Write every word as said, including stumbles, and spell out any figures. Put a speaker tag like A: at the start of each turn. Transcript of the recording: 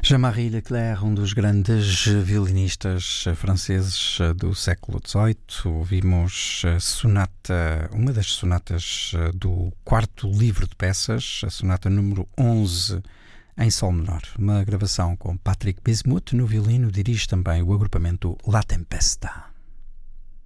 A: Jean-Marie Leclerc, um dos grandes violinistas franceses do século dezoito. Ouvimos a sonata, uma das sonatas do quarto livro de peças, a sonata número onze, em sol menor. Uma gravação com Patrick Bismuth no violino, dirige também o agrupamento La Tempesta.